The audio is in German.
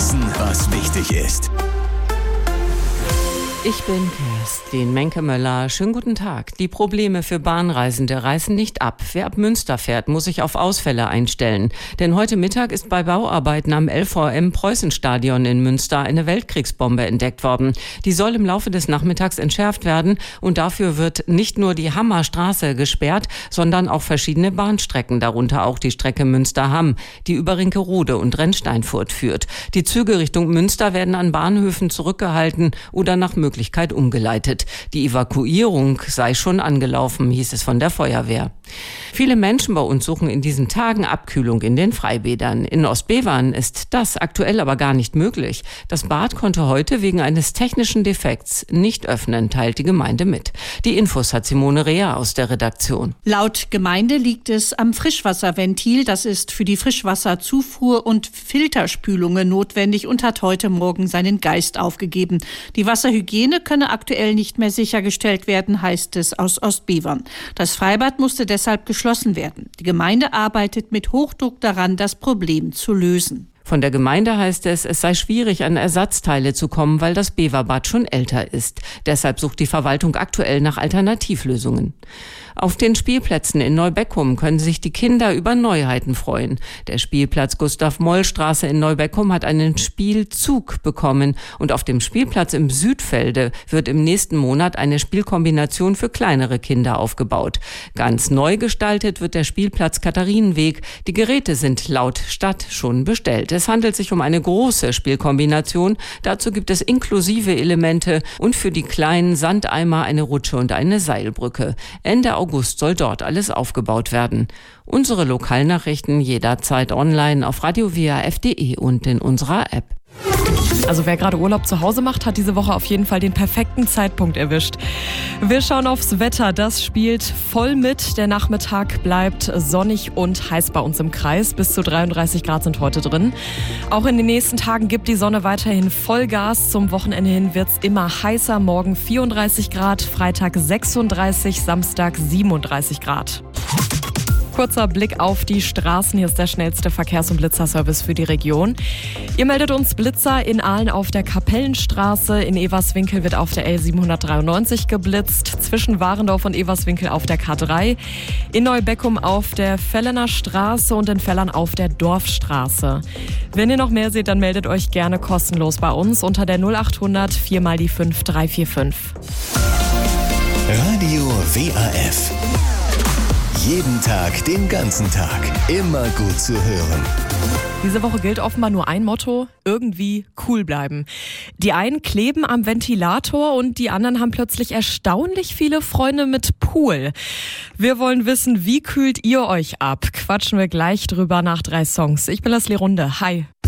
Wissen, was wichtig ist. Ich bin Kerstin Menke-Möller. Schönen guten Tag. Die Probleme für Bahnreisende reißen nicht ab. Wer ab Münster fährt, muss sich auf Ausfälle einstellen. Denn heute Mittag ist bei Bauarbeiten am LVM-Preußen-Stadion in Münster eine Weltkriegsbombe entdeckt worden. Die soll im Laufe des Nachmittags entschärft werden. Und dafür wird nicht nur die Hammerstraße gesperrt, sondern auch verschiedene Bahnstrecken, darunter auch die Strecke Münster-Hamm, die über Rinkerode und Rennsteinfurt führt. Die Züge Richtung Münster werden an Bahnhöfen zurückgehalten oder nach Möglichkeit umgeleitet. Die Evakuierung sei schon angelaufen, hieß es von der Feuerwehr. Viele Menschen bei uns suchen in diesen Tagen Abkühlung in den Freibädern. In Ostbevern ist das aktuell aber gar nicht möglich. Das Bad konnte heute wegen eines technischen Defekts nicht öffnen, teilt die Gemeinde mit. Die Infos hat Simone Rea aus der Redaktion. Laut Gemeinde liegt es am Frischwasserventil. Das ist für die Frischwasserzufuhr und Filterspülungen notwendig und hat heute Morgen seinen Geist aufgegeben. Die Wasserhygiene könne aktuell nicht mehr sichergestellt werden, heißt es aus Ostbevern. Das Freibad musste deshalb geschlossen werden. Die Gemeinde arbeitet mit Hochdruck daran, das Problem zu lösen. Von der Gemeinde heißt es, es sei schwierig, an Ersatzteile zu kommen, weil das Beverbad schon älter ist. Deshalb sucht die Verwaltung aktuell nach Alternativlösungen. Auf den Spielplätzen in Neubeckum können sich die Kinder über Neuheiten freuen. Der Spielplatz Gustav-Moll-Straße in Neubeckum hat einen Spielzug bekommen und auf dem Spielplatz im Südfelde wird im nächsten Monat eine Spielkombination für kleinere Kinder aufgebaut. Ganz neu gestaltet wird der Spielplatz Katharinenweg. Die Geräte sind laut Stadt schon bestellt. Es handelt sich um eine große Spielkombination. Dazu gibt es inklusive Elemente und für die kleinen Sandeimer eine Rutsche und eine Seilbrücke. Ende August soll dort alles aufgebaut werden. Unsere Lokalnachrichten jederzeit online auf radiowrf.de und in unserer App. Also wer gerade Urlaub zu Hause macht, hat diese Woche auf jeden Fall den perfekten Zeitpunkt erwischt. Wir schauen aufs Wetter. Das spielt voll mit. Der Nachmittag bleibt sonnig und heiß bei uns im Kreis. Bis zu 33 Grad sind heute drin. Auch in den nächsten Tagen gibt die Sonne weiterhin Vollgas. Zum Wochenende hin wird es immer heißer. Morgen 34 Grad, Freitag 36, Samstag 37 Grad. Kurzer Blick auf die Straßen. Hier ist der schnellste Verkehrs- und Blitzerservice für die Region. Ihr meldet uns Blitzer in Aalen auf der Kapellenstraße. In Everswinkel wird auf der L793 geblitzt. Zwischen Warendorf und Everswinkel auf der K3. In Neubeckum auf der Fellener Straße und in Fellern auf der Dorfstraße. Wenn ihr noch mehr seht, dann meldet euch gerne kostenlos bei uns unter der 0800 4 mal die 5345. Radio WAF. Jeden Tag, den ganzen Tag. Immer gut zu hören. Diese Woche gilt offenbar nur ein Motto: irgendwie cool bleiben. Die einen kleben am Ventilator und die anderen haben plötzlich erstaunlich viele Freunde mit Pool. Wir wollen wissen, wie kühlt ihr euch ab? Quatschen wir gleich drüber nach 3 Songs. Ich bin Leslie Runde. Hi.